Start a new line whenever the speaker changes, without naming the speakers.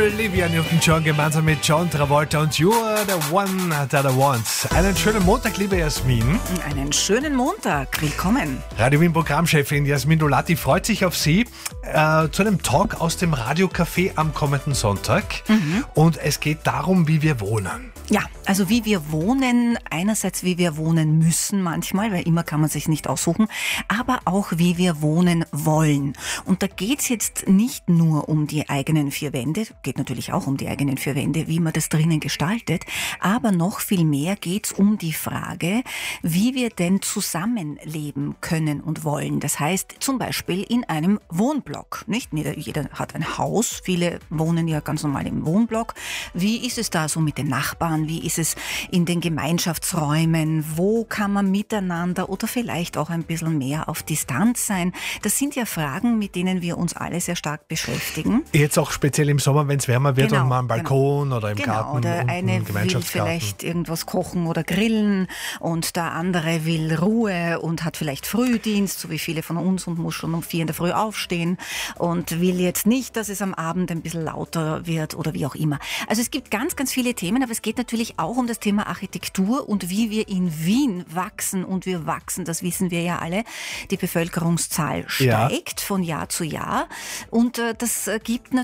Olivia Newton-John gemeinsam mit John Travolta und You are the one that I want. Einen schönen Montag, liebe Jasmin.
Einen schönen Montag, willkommen.
Radio Wien Programmchefin Jasmin Dolati freut sich auf Sie zu einem Talk aus dem Radiocafé am kommenden Sonntag. Und es geht darum, wie wir wohnen.
Ja, also wie wir wohnen, einerseits wie wir wohnen müssen manchmal, weil immer kann man sich nicht aussuchen, aber auch wie wir wohnen wollen. Und da geht's jetzt nicht nur um die eigenen vier Wände, geht natürlich auch um die eigenen vier Wände, wie man das drinnen gestaltet, aber noch viel mehr geht's um die Frage, wie wir denn zusammenleben können und wollen. Das heißt zum Beispiel in einem Wohnblock. Nicht jeder hat ein Haus, viele wohnen ja ganz normal im Wohnblock. Wie ist es da so mit den Nachbarn? Wie ist es in den Gemeinschaftsräumen? Wo kann man miteinander oder vielleicht auch ein bisschen mehr auf Distanz sein? Das sind ja Fragen, mit denen wir uns alle sehr stark beschäftigen.
Jetzt auch speziell im Sommer, wenn es wärmer wird und mal am Balkon oder im
Garten.
Garten.
Oder eine will vielleicht irgendwas kochen oder grillen und der andere will Ruhe und hat vielleicht Frühdienst, so wie viele von uns, und muss schon um 4 in der Früh aufstehen und will jetzt nicht, dass es am Abend ein bisschen lauter wird oder wie auch immer. Also es gibt ganz, ganz viele Themen, aber es geht natürlich auch um das Thema Architektur und wie wir in Wien wachsen. Und wir wachsen, das wissen wir ja alle. Die Bevölkerungszahl steigt von Jahr zu Jahr. Und das gibt